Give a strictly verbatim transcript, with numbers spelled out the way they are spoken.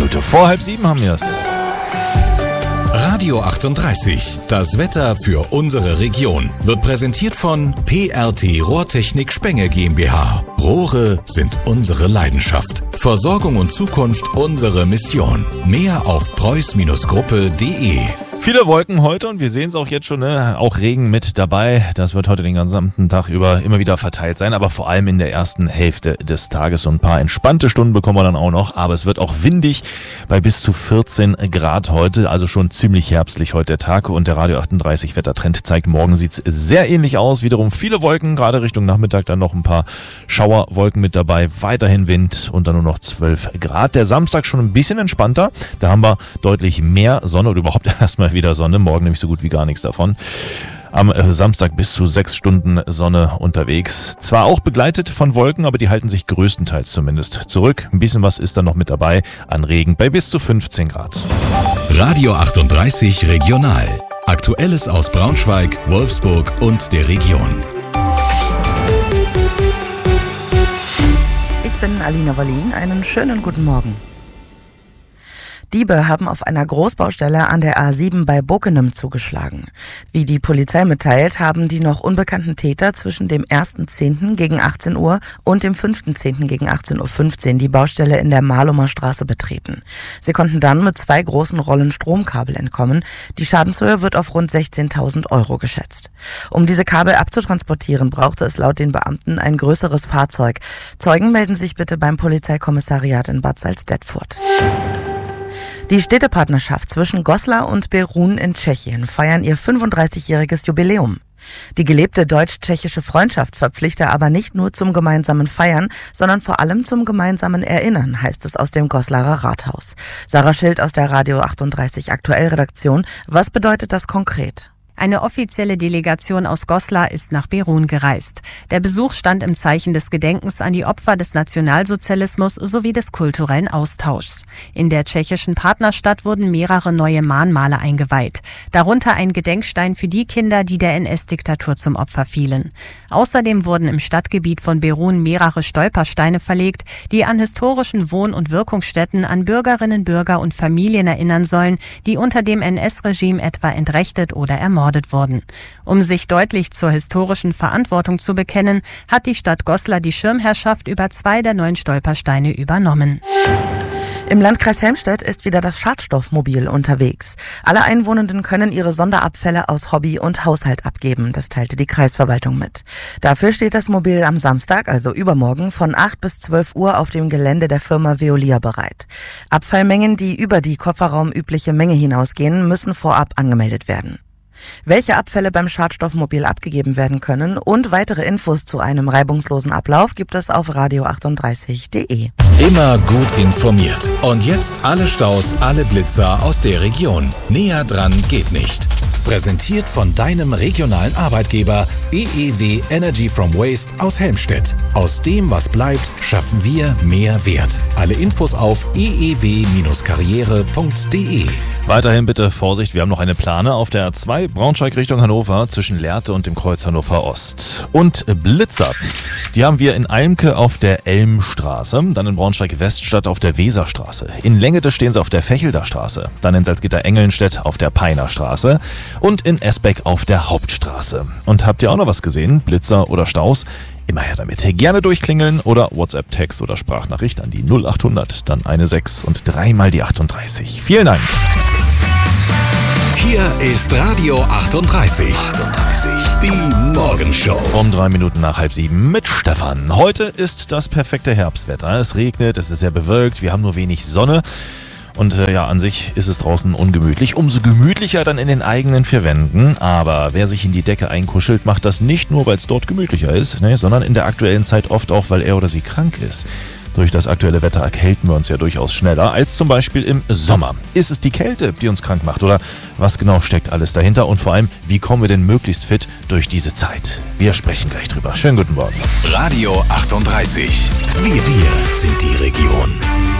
Minute vor halb sieben haben wir es. Radio achtunddreißig, das Wetter für unsere Region, wird präsentiert von P R T Rohrtechnik Spenge GmbH. Rohre sind unsere Leidenschaft. Versorgung und Zukunft unsere Mission. Mehr auf preuß Gruppe punkt de. Viele Wolken heute und wir sehen es auch jetzt schon, ne? Auch Regen mit dabei. Das wird heute den gesamten Tag über immer wieder verteilt sein, aber vor allem in der ersten Hälfte des Tages. So ein paar entspannte Stunden bekommen wir dann auch noch, aber es wird auch windig bei bis zu vierzehn Grad heute, also schon ziemlich herbstlich heute der Tag. Und der Radio achtunddreißig Wettertrend zeigt, morgen sieht es sehr ähnlich aus. Wiederum viele Wolken, gerade Richtung Nachmittag dann noch ein paar Schauerwolken mit dabei. Weiterhin Wind und dann nur noch zwölf Grad. Der Samstag schon ein bisschen entspannter. Da haben wir deutlich mehr Sonne oder überhaupt erstmal wieder Sonne. Morgen nämlich so gut wie gar nichts davon. Am Samstag bis zu sechs Stunden Sonne unterwegs. Zwar auch begleitet von Wolken, aber die halten sich größtenteils zumindest zurück. Ein bisschen was ist dann noch mit dabei an Regen bei bis zu fünfzehn Grad. Radio achtunddreißig Regional. Aktuelles aus Braunschweig, Wolfsburg und der Region. Ich bin Alina Wallin. Einen schönen guten Morgen. Diebe haben auf einer Großbaustelle an der A sieben bei Bockenem zugeschlagen. Wie die Polizei mitteilt, haben die noch unbekannten Täter zwischen dem ersten zehnten gegen achtzehn Uhr und dem fünften zehnten gegen achtzehn Uhr fünfzehn die Baustelle in der Mahlumer Straße betreten. Sie konnten dann mit zwei großen Rollen Stromkabel entkommen. Die Schadenshöhe wird auf rund sechzehntausend Euro geschätzt. Um diese Kabel abzutransportieren, brauchte es laut den Beamten ein größeres Fahrzeug. Zeugen melden sich bitte beim Polizeikommissariat in Bad Salzdetfurt. Die Städtepartnerschaft zwischen Goslar und Berun in Tschechien feiern ihr fünfunddreißigjähriges Jubiläum. Die gelebte deutsch-tschechische Freundschaft verpflichte aber nicht nur zum gemeinsamen Feiern, sondern vor allem zum gemeinsamen Erinnern, heißt es aus dem Goslarer Rathaus. Sarah Schild aus der Radio achtunddreißig Aktuell-Redaktion. Was bedeutet das konkret? Eine offizielle Delegation aus Goslar ist nach Berun gereist. Der Besuch stand im Zeichen des Gedenkens an die Opfer des Nationalsozialismus sowie des kulturellen Austauschs. In der tschechischen Partnerstadt wurden mehrere neue Mahnmale eingeweiht. Darunter ein Gedenkstein für die Kinder, die der N S-Diktatur zum Opfer fielen. Außerdem wurden im Stadtgebiet von Berun mehrere Stolpersteine verlegt, die an historischen Wohn- und Wirkungsstätten an Bürgerinnen, Bürger und Familien erinnern sollen, die unter dem N S-Regime etwa entrechtet oder ermordet wurden. Um sich deutlich zur historischen Verantwortung zu bekennen, hat die Stadt Goslar die Schirmherrschaft über zwei der neuen Stolpersteine übernommen. Im Landkreis Helmstedt ist wieder das Schadstoffmobil unterwegs. Alle Einwohnenden können ihre Sonderabfälle aus Hobby und Haushalt abgeben, das teilte die Kreisverwaltung mit. Dafür steht das Mobil am Samstag, also übermorgen, von acht bis zwölf Uhr auf dem Gelände der Firma Veolia bereit. Abfallmengen, die über die kofferraumübliche Menge hinausgehen, müssen vorab angemeldet werden. Welche Abfälle beim Schadstoffmobil abgegeben werden können und weitere Infos zu einem reibungslosen Ablauf gibt es auf radio achtunddreißig punkt de. Immer gut informiert. Und jetzt alle Staus, alle Blitzer aus der Region. Näher dran geht nicht. Präsentiert von deinem regionalen Arbeitgeber E E W Energy from Waste aus Helmstedt. Aus dem, was bleibt, schaffen wir mehr Wert. Alle Infos auf e e w karriere punkt de. Weiterhin bitte Vorsicht, wir haben noch eine Plane auf der A zwei Braunschweig Richtung Hannover zwischen Lehrte und dem Kreuz Hannover Ost. Und Blitzer, die haben wir in Almke auf der Elmstraße, dann in Braunschweig-Weststadt auf der Weserstraße. In Längete stehen sie auf der Fechelder Straße, dann in Salzgitter-Engelnstedt auf der Peiner Straße und in Esbeck auf der Hauptstraße. Und habt ihr auch noch was gesehen? Blitzer oder Staus? Immer her damit. Gerne durchklingeln oder WhatsApp-Text oder Sprachnachricht an die null achthundert, dann eine sechs und dreimal die achtunddreißig. Vielen Dank. Hier ist Radio achtunddreißig. achtunddreißig, die Morgenshow. Um drei Minuten nach halb sieben mit Stefan. Heute ist das perfekte Herbstwetter. Es regnet, es ist sehr bewölkt, wir haben nur wenig Sonne. Und äh, ja, an sich ist es draußen ungemütlich. Umso gemütlicher dann in den eigenen vier Wänden. Aber wer sich in die Decke einkuschelt, macht das nicht nur, weil es dort gemütlicher ist, ne, sondern in der aktuellen Zeit oft auch, weil er oder sie krank ist. Durch das aktuelle Wetter erkälten wir uns ja durchaus schneller als zum Beispiel im Sommer. Ist es die Kälte, die uns krank macht? Oder was genau steckt alles dahinter? Und vor allem, wie kommen wir denn möglichst fit durch diese Zeit? Wir sprechen gleich drüber. Schönen guten Morgen. Radio achtunddreißig. Wir, wir sind die Region.